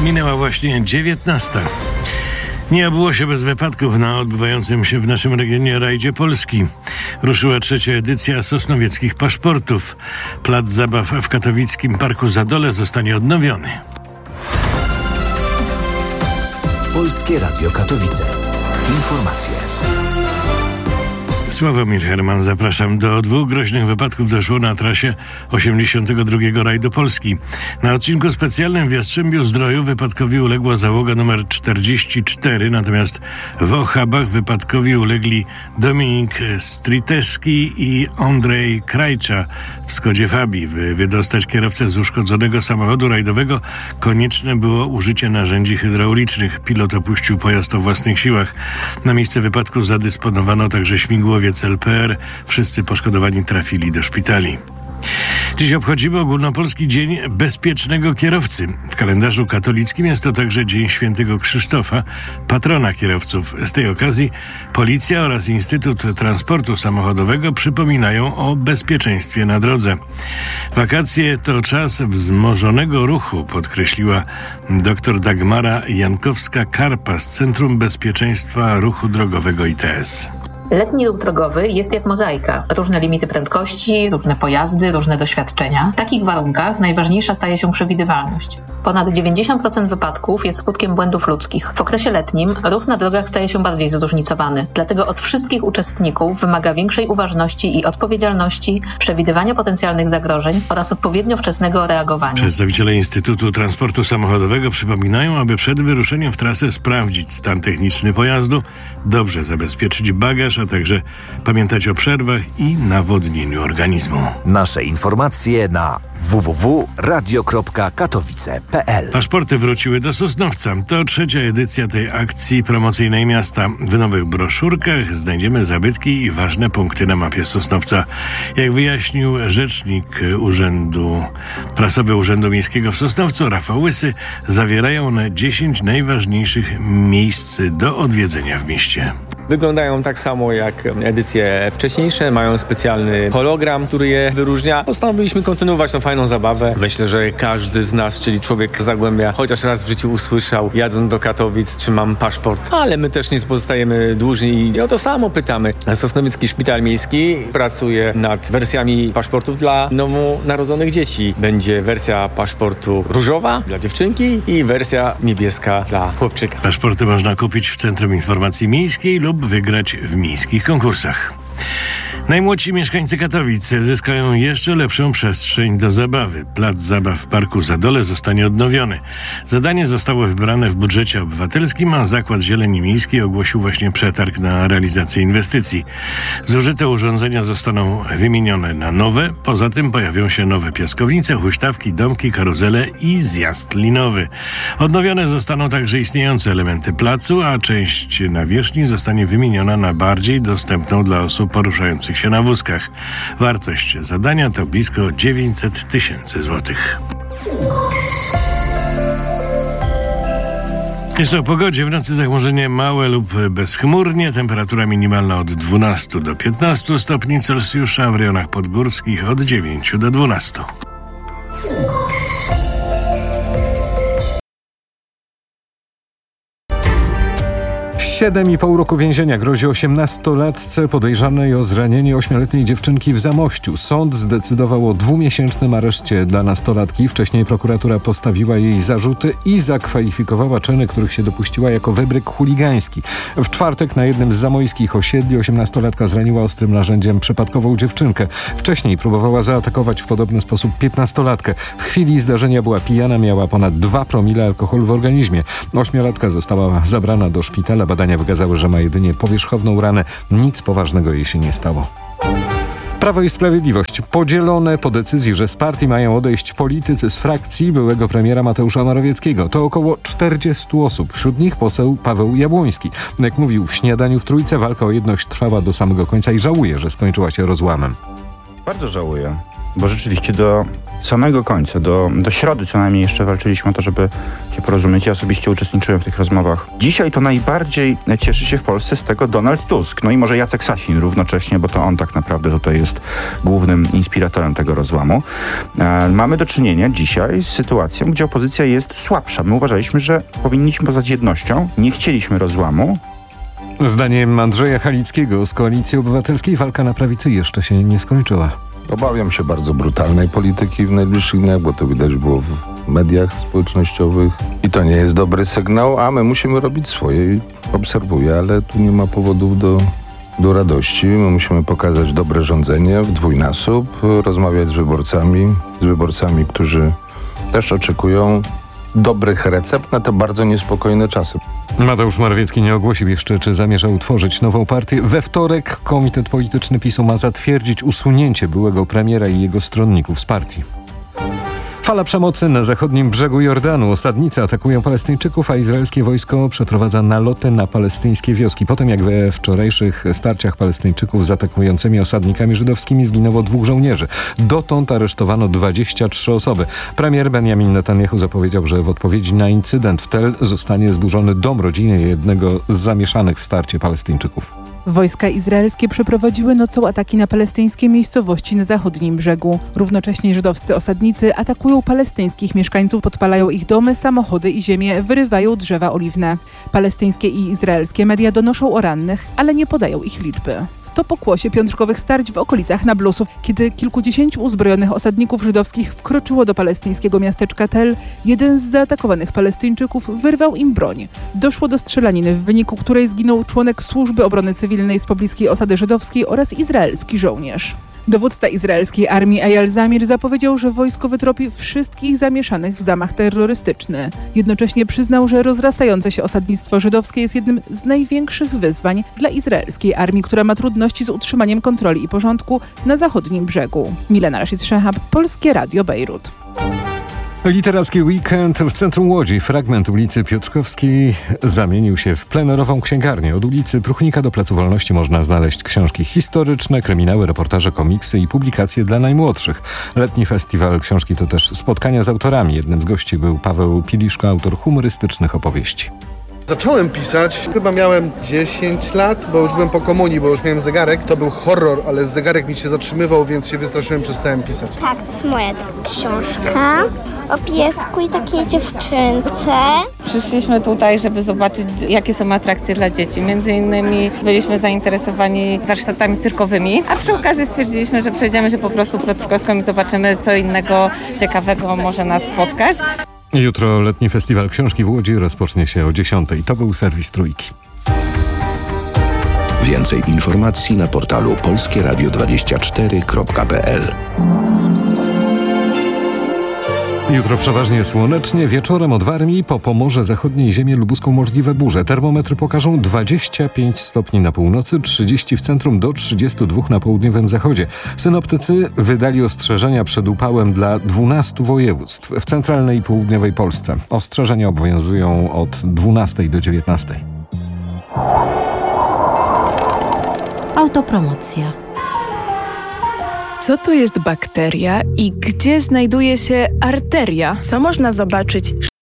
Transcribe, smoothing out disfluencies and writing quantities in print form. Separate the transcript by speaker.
Speaker 1: Minęła właśnie 19. Nie obyło się bez wypadków na odbywającym się w naszym regionie rajdzie Polski. Ruszyła trzecia edycja sosnowieckich paszportów. Plac zabaw w katowickim Parku Zadole zostanie odnowiony.
Speaker 2: Polskie Radio Katowice. Informacje.
Speaker 1: Sławomir Herman, zapraszam. Do 2 groźnych wypadków doszło na trasie 82 rajdu Polski. Na odcinku specjalnym w Jastrzębiu-Zdroju wypadkowi uległa załoga numer 44, natomiast w Ochabach wypadkowi ulegli Dominik Striteszki i Andrzej Krajcza w Skodzie Fabii. By wydostać kierowcę z uszkodzonego samochodu rajdowego, konieczne było użycie narzędzi hydraulicznych. Pilot opuścił pojazd o własnych siłach. Na miejsce wypadku zadysponowano także śmigłowiec LPR. Wszyscy poszkodowani trafili do szpitali. Dziś obchodzimy Ogólnopolski Dzień Bezpiecznego Kierowcy. W kalendarzu katolickim jest to także Dzień Świętego Krzysztofa, patrona kierowców. Z tej okazji Policja oraz Instytut Transportu Samochodowego przypominają o bezpieczeństwie na drodze. Wakacje to czas wzmożonego ruchu, podkreśliła dr Dagmara Jankowska-Karpa z Centrum Bezpieczeństwa Ruchu Drogowego ITS.
Speaker 3: Letni ruch drogowy jest jak mozaika. Różne limity prędkości, różne pojazdy, różne doświadczenia. W takich warunkach najważniejsza staje się przewidywalność. Ponad 90% wypadków jest skutkiem błędów ludzkich. W okresie letnim ruch na drogach staje się bardziej zróżnicowany. Dlatego od wszystkich uczestników wymaga większej uważności i odpowiedzialności, przewidywania potencjalnych zagrożeń oraz odpowiednio wczesnego reagowania.
Speaker 1: Przedstawiciele Instytutu Transportu Samochodowego przypominają, aby przed wyruszeniem w trasę sprawdzić stan techniczny pojazdu, dobrze zabezpieczyć bagaż, a także pamiętać o przerwach i nawodnieniu organizmu.
Speaker 2: Nasze informacje na www.radio.katowice.pl.
Speaker 1: Paszporty wróciły do Sosnowca. To trzecia edycja tej akcji promocyjnej miasta. W nowych broszurkach znajdziemy zabytki i ważne punkty na mapie Sosnowca. Jak wyjaśnił rzecznik prasowy Urzędu Miejskiego w Sosnowcu, Rafał Łysy, zawierają one 10 najważniejszych miejsc do odwiedzenia w mieście.
Speaker 4: Wyglądają tak samo jak edycje wcześniejsze, mają specjalny hologram, który je wyróżnia. Postanowiliśmy kontynuować tą fajną zabawę. Myślę, że każdy z nas, czyli człowiek z Zagłębia, chociaż raz w życiu usłyszał, jadąc do Katowic, czy mam paszport. Ale my też nie pozostajemy dłużni i o to samo pytamy. Sosnowiecki Szpital Miejski pracuje nad wersjami paszportów dla nowonarodzonych dzieci. Będzie wersja paszportu różowa dla dziewczynki i wersja niebieska dla chłopczyka.
Speaker 1: Paszporty można kupić w Centrum Informacji Miejskiej lub wygrać w miejskich konkursach. Najmłodsi mieszkańcy Katowic zyskają jeszcze lepszą przestrzeń do zabawy. Plac zabaw w Parku Zadole zostanie odnowiony. Zadanie zostało wybrane w budżecie obywatelskim, a Zakład Zieleni Miejskiej ogłosił właśnie przetarg na realizację inwestycji. Zużyte urządzenia zostaną wymienione na nowe. Poza tym pojawią się nowe piaskownice, huśtawki, domki, karuzele i zjazd linowy. Odnowione zostaną także istniejące elementy placu, a część nawierzchni zostanie wymieniona na bardziej dostępną dla osób poruszających się na wózkach. Wartość zadania to blisko 900 000 złotych. Jeszcze o pogodzie. W nocy zachmurzenie małe lub bezchmurnie. Temperatura minimalna od 12 do 15 stopni Celsjusza, w rejonach podgórskich od 9 do 12.
Speaker 5: 7,5 roku więzienia grozi 18-latce podejrzanej o zranienie 8-letniej dziewczynki w Zamościu. Sąd zdecydował o 2-miesięcznym areszcie dla nastolatki. Wcześniej prokuratura postawiła jej zarzuty i zakwalifikowała czyny, których się dopuściła, jako wybryk chuligański. W czwartek na jednym z zamojskich osiedli 18-latka zraniła ostrym narzędziem przypadkową dziewczynkę. Wcześniej próbowała zaatakować w podobny sposób 15-latkę. W chwili zdarzenia była pijana, miała ponad 2 promile alkoholu w organizmie. 8-latka została zabrana do szpitala. Badania wykazały, że ma jedynie powierzchowną ranę. Nic poważnego jej się nie stało. Prawo i Sprawiedliwość podzielone po decyzji, że z partii mają odejść politycy z frakcji byłego premiera Mateusza Morawieckiego. To około 40 osób, wśród nich poseł Paweł Jabłoński. Jak mówił w Śniadaniu w Trójce, walka o jedność trwała do samego końca i żałuje, że skończyła się rozłamem.
Speaker 6: Bardzo żałuję, bo rzeczywiście do samego końca, do środy co najmniej jeszcze walczyliśmy o to, żeby się porozumieć. Ja osobiście uczestniczyłem w tych rozmowach. Dzisiaj to najbardziej cieszy się w Polsce z tego Donald Tusk. No i może Jacek Sasin równocześnie, bo to on tak naprawdę tutaj jest głównym inspiratorem tego rozłamu. Mamy do czynienia dzisiaj z sytuacją, gdzie opozycja jest słabsza. My uważaliśmy, że powinniśmy poznać jednością. Nie chcieliśmy rozłamu.
Speaker 5: Zdaniem Andrzeja Halickiego z Koalicji Obywatelskiej walka na prawicy jeszcze się nie skończyła.
Speaker 7: Obawiam się bardzo brutalnej polityki w najbliższych dniach, bo to widać było w mediach społecznościowych i to nie jest dobry sygnał, a my musimy robić swoje. Obserwuję, ale tu nie ma powodów do radości. My musimy pokazać dobre rządzenie w dwójnasób, rozmawiać z wyborcami, którzy też oczekują dobrych recept na te bardzo niespokojne czasy.
Speaker 5: Mateusz Morawiecki nie ogłosił jeszcze, czy zamierza utworzyć nową partię. We wtorek Komitet Polityczny PiS-u ma zatwierdzić usunięcie byłego premiera i jego stronników z partii. Fala przemocy na zachodnim brzegu Jordanu. Osadnicy atakują Palestyńczyków, a izraelskie wojsko przeprowadza naloty na palestyńskie wioski. Po tym jak we wczorajszych starciach Palestyńczyków z atakującymi osadnikami żydowskimi zginęło 2 żołnierzy. Dotąd aresztowano 23 osoby. Premier Benjamin Netanyahu zapowiedział, że w odpowiedzi na incydent w Tel zostanie zburzony dom rodziny jednego z zamieszanych w starcie Palestyńczyków.
Speaker 8: Wojska izraelskie przeprowadziły nocą ataki na palestyńskie miejscowości na zachodnim brzegu. Równocześnie żydowscy osadnicy atakują palestyńskich mieszkańców, podpalają ich domy, samochody i ziemię, wyrywają drzewa oliwne. Palestyńskie i izraelskie media donoszą o rannych, ale nie podają ich liczby. To pokłosie piątkowych starć w okolicach Nablusów, kiedy kilkudziesięciu uzbrojonych osadników żydowskich wkroczyło do palestyńskiego miasteczka Tel. Jeden z zaatakowanych Palestyńczyków wyrwał im broń. Doszło do strzelaniny, w wyniku której zginął członek służby obrony cywilnej z pobliskiej osady żydowskiej oraz izraelski żołnierz. Dowódca izraelskiej armii Eyal Zamir zapowiedział, że wojsko wytropi wszystkich zamieszanych w zamach terrorystyczny. Jednocześnie przyznał, że rozrastające się osadnictwo żydowskie jest jednym z największych wyzwań dla izraelskiej armii, która ma trudności z utrzymaniem kontroli i porządku na zachodnim brzegu. Milena Rashid-Szehab, Polskie Radio Bejrut.
Speaker 5: Literacki weekend w centrum Łodzi. Fragment ulicy Piotrkowskiej zamienił się w plenerową księgarnię. Od ulicy Pruchnika do Placu Wolności można znaleźć książki historyczne, kryminały, reportaże, komiksy i publikacje dla najmłodszych. Letni festiwal książki to też spotkania z autorami. Jednym z gości był Paweł Piliszko, autor humorystycznych opowieści.
Speaker 9: Zacząłem pisać, chyba miałem 10 lat, bo już byłem po komunii, bo już miałem zegarek. To był horror, ale zegarek mi się zatrzymywał, więc się wystraszyłem, przestałem pisać.
Speaker 10: Tak, to jest moja taka książka o piesku i takiej dziewczynce.
Speaker 11: Przyszliśmy tutaj, żeby zobaczyć, jakie są atrakcje dla dzieci. Między innymi byliśmy zainteresowani warsztatami cyrkowymi, a przy okazji stwierdziliśmy, że przejdziemy się po prostu Piotrkowską i zobaczymy, co innego ciekawego może nas spotkać.
Speaker 5: Jutro letni festiwal książki w Łodzi rozpocznie się o 10:00. To był serwis Trójki.
Speaker 2: Więcej informacji na portalu polskieradio24.pl.
Speaker 5: Jutro przeważnie słonecznie, wieczorem od Warmii po Pomorze Zachodniej i ziemię lubuską możliwe burze. Termometry pokażą 25 stopni na północy, 30 w centrum do 32 na południowym zachodzie. Synoptycy wydali ostrzeżenia przed upałem dla 12 województw w centralnej i południowej Polsce. Ostrzeżenia obowiązują od 12 do 19.
Speaker 12: Autopromocja.
Speaker 13: Co to jest bakteria i gdzie znajduje się arteria? Co można zobaczyć